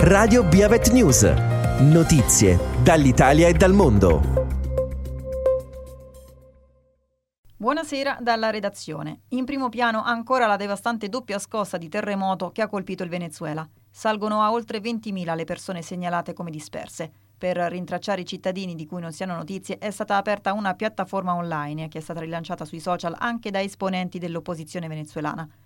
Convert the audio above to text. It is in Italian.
Radio Biavet News. Notizie dall'Italia e dal mondo. Buonasera dalla redazione. In primo piano ancora la devastante doppia scossa di terremoto che ha colpito il Venezuela. Salgono a oltre 20.000 le persone segnalate come disperse. Per rintracciare i cittadini di cui non si hanno notizie è stata aperta una piattaforma online che è stata rilanciata sui social anche da esponenti dell'opposizione venezuelana.